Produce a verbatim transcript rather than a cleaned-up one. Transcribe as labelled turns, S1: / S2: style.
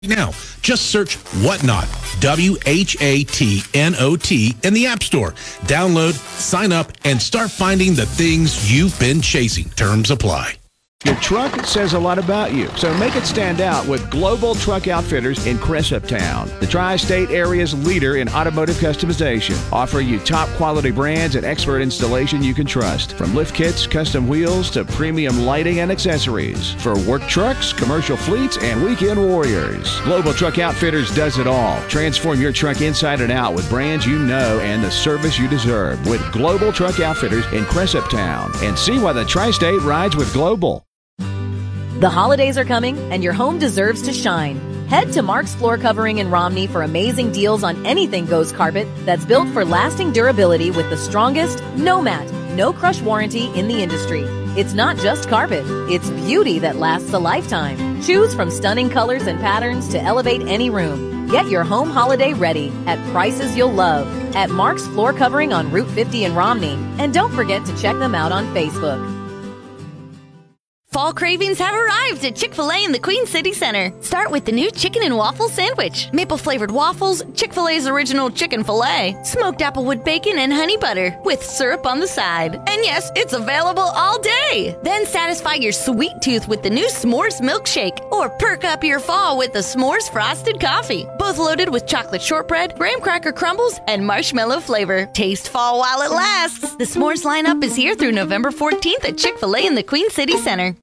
S1: Now, just search Whatnot, W H A T N O T, in the App Store. Download, sign up, and start finding the things you've been chasing. Terms apply.
S2: Your truck says a lot about you, so make it stand out with Global Truck Outfitters in Cresaptown, the tri-state area's leader in automotive customization, offering you top quality brands and expert installation you can trust. From lift kits, custom wheels, to premium lighting and accessories. For work trucks, commercial fleets, and weekend warriors. Global Truck Outfitters does it all. Transform your truck inside and out with brands you know and the service you deserve with Global Truck Outfitters in Cresaptown. And see why the tri-state rides with Global.
S3: The holidays are coming, and your home deserves to shine. Head to Mark's Floor Covering in Romney for amazing deals on anything Ghost Carpet that's built for lasting durability with the strongest, no mat, no crush warranty in the industry. It's not just carpet, it's beauty that lasts a lifetime. Choose from stunning colors and patterns to elevate any room. Get your home holiday ready at prices you'll love at Mark's Floor Covering on Route fifty in Romney. And don't forget to check them out on Facebook.
S4: Fall cravings have arrived at Chick-fil-A in the Queen City Center. Start with the new chicken and waffle sandwich. Maple-flavored waffles, Chick-fil-A's original chicken filet, smoked applewood bacon and honey butter with syrup on the side. And yes, it's available all day. Then satisfy your sweet tooth with the new S'mores milkshake or perk up your fall with the S'mores frosted coffee. Both loaded with chocolate shortbread, graham cracker crumbles, and marshmallow flavor. Taste fall while it lasts. The S'mores lineup is here through November fourteenth at Chick-fil-A in the Queen City Center.